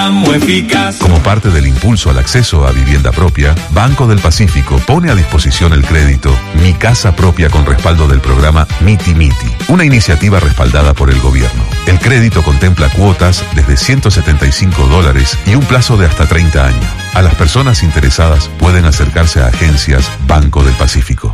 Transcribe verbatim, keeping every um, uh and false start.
Eficaz. Como parte del impulso al acceso a vivienda propia, Banco del Pacífico pone a disposición el crédito Mi Casa Propia con respaldo del programa Miti Miti, una iniciativa respaldada por el gobierno. El crédito contempla cuotas desde ciento setenta y cinco dólares y un plazo de hasta treinta años. A las personas interesadas pueden acercarse a agencias Banco del Pacífico.